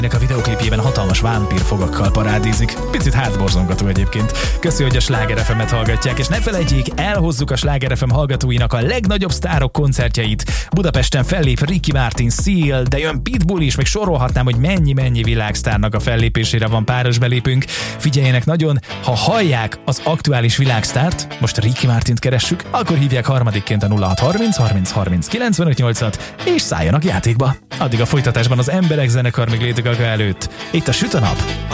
a videoklipjében hatalmas vámpírfogakkal parádézik. Picit hátborzongató egyébként. Köszi, hogy a Sláger FM-et hallgatják, és ne felejtjék, elhozzuk a Sláger FM hallgatóinak a legnagyobb sztárok koncertjeit. Budapesten fellép Ricky Martin, Seal, de jön Pitbull is, még sorolhatnám, hogy mennyi világsztárnak a fellépésére van páros belépünk. Figyeljenek nagyon, ha hallják az aktuális világsztárt, most Ricky Martint keressük, akkor hívják harmadikként a 0630 30 30 95 8-at, és szálljanak játékba. Addig a folytatásban az Emberek zenekar még Lady Gaga előtt. Itt a Süt a nap.